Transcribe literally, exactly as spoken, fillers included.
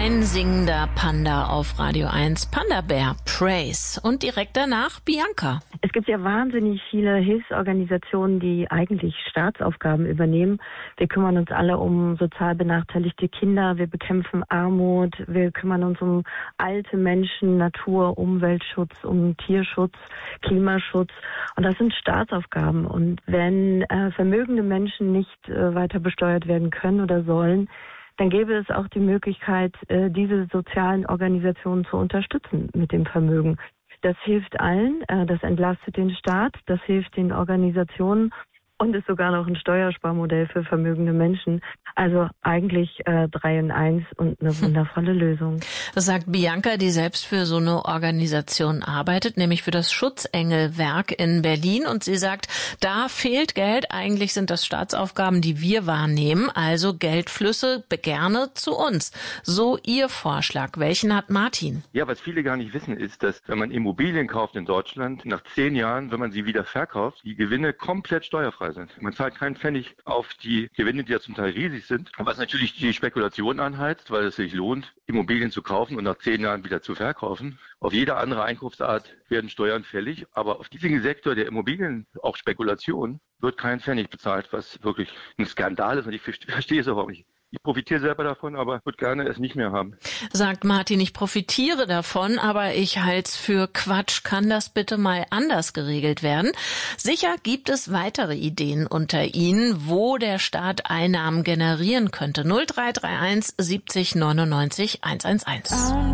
Ein singender Panda auf Radio eins, Panda Bear, Praise. Und direkt danach Bianca. Es gibt ja wahnsinnig viele Hilfsorganisationen, die eigentlich Staatsaufgaben übernehmen. Wir kümmern uns alle um sozial benachteiligte Kinder, wir bekämpfen Armut, wir kümmern uns um alte Menschen, Natur, Umweltschutz, um Tierschutz, Klimaschutz. Und das sind Staatsaufgaben. Und wenn äh, vermögende Menschen nicht äh, weiter besteuert werden können oder sollen, dann gäbe es auch die Möglichkeit, äh, diese sozialen Organisationen zu unterstützen mit dem Vermögen. Das hilft allen, äh, das entlastet den Staat, das hilft den Organisationen und ist sogar noch ein Steuersparmodell für vermögende Menschen. Also eigentlich äh, drei in eins und eine wundervolle Lösung. Das sagt Bianca, die selbst für so eine Organisation arbeitet, nämlich für das Schutzengelwerk in Berlin. Und sie sagt, da fehlt Geld. Eigentlich sind das Staatsaufgaben, die wir wahrnehmen. Also Geldflüsse gerne zu uns. So ihr Vorschlag. Welchen hat Martin? Ja, was viele gar nicht wissen, ist, dass wenn man Immobilien kauft in Deutschland, nach zehn Jahren, wenn man sie wieder verkauft, die Gewinne komplett steuerfrei sind. Man zahlt keinen Pfennig auf die Gewinne, die ja zum Teil riesig sind, was natürlich die Spekulation anheizt, weil es sich lohnt, Immobilien zu kaufen und nach zehn Jahren wieder zu verkaufen. Auf jede andere Einkaufsart werden Steuern fällig, aber auf diesen Sektor der Immobilien, auch Spekulation, wird kein Pfennig bezahlt, was wirklich ein Skandal ist und ich verstehe es auch nicht. Ich profitiere selber davon, aber würde gerne es nicht mehr haben. Sagt Martin, ich profitiere davon, aber ich halte es für Quatsch. Kann das bitte mal anders geregelt werden? Sicher gibt es weitere Ideen unter Ihnen, wo der Staat Einnahmen generieren könnte. null drei drei eins siebzig neunundneunzig hundertelf.